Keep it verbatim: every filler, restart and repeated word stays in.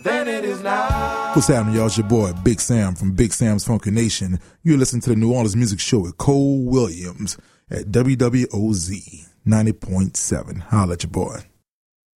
than it is now. What's happening, y'all? It's your boy, Big Sam from Big Sam's Funky Nation. You're listening to the New Orleans Music Show with Cole Williams at W W O Z ninety point seven. Holla at your boy.